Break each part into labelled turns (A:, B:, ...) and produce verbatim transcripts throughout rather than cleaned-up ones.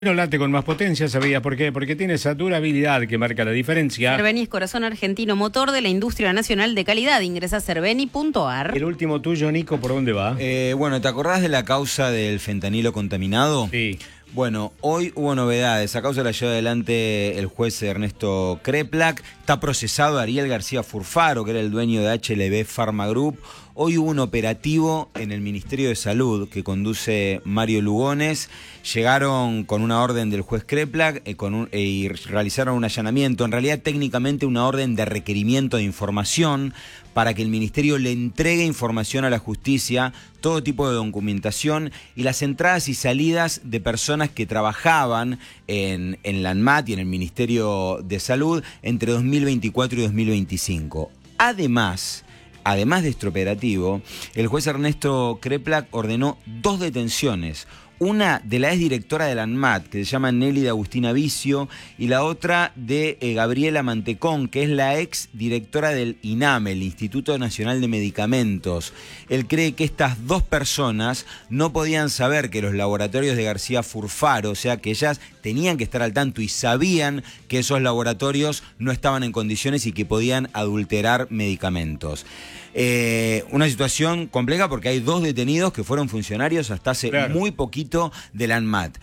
A: No late con más potencia, ¿sabías por qué? Porque tiene esa durabilidad que marca la diferencia.
B: Cerveni es corazón argentino, motor de la industria nacional de calidad. Ingresa a cerveni punto ar.
A: El último tuyo, Nico, ¿por dónde va?
C: Eh, bueno, ¿te acordás de la causa del fentanilo contaminado?
A: Sí.
C: Bueno, hoy hubo novedades. A causa la lleva adelante el juez Ernesto Kreplak. Está procesado Ariel García Furfaro, que era el dueño de H L B Pharma Group. Hoy hubo un operativo en el Ministerio de Salud que conduce Mario Lugones. Llegaron con una orden del juez Kreplak eh, con un, eh, y realizaron un allanamiento. En realidad, técnicamente, una orden de requerimiento de información para que el Ministerio le entregue información a la justicia, todo tipo de documentación y las entradas y salidas de personas que trabajaban en, en la ANMAT y en el Ministerio de Salud entre dos mil veinticuatro y dos mil veinticinco. Además... Además de este operativo, el juez Ernesto Kreplak ordenó dos detenciones. Una de la exdirectora de la ANMAT, que se llama Nelly de Agustina Vicio, y la otra de eh, Gabriela Mantecón, que es la exdirectora del INAME, el Instituto Nacional de Medicamentos. Él cree que estas dos personas no podían saber que los laboratorios de García Furfaro, o sea, que ellas tenían que estar al tanto y sabían que esos laboratorios no estaban en condiciones y que podían adulterar medicamentos. Eh, una situación compleja porque hay dos detenidos que fueron funcionarios hasta hace claro. muy poquito de la ANMAT.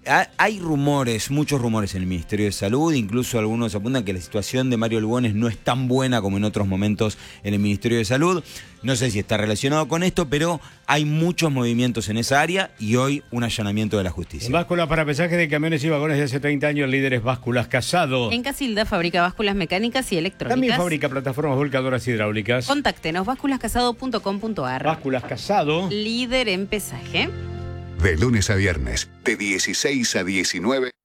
C: Hay rumores, muchos rumores en el Ministerio de Salud, incluso algunos apuntan que la situación de Mario Lugones no es tan buena como en otros momentos en el Ministerio de Salud. No sé si está relacionado con esto, pero hay muchos movimientos en esa área y hoy un allanamiento de la justicia.
A: En básculas para pesaje de camiones y vagones de hace treinta años, líderes Básculas Casado.
B: En Casilda fabrica básculas mecánicas y electrónicas.
A: También fabrica plataformas volcadoras hidráulicas.
B: Contáctenos, básculas casado punto com punto ar.
A: Básculas Casado.
B: Líder en pesaje.
D: De lunes a viernes, de dieciséis a diecinueve.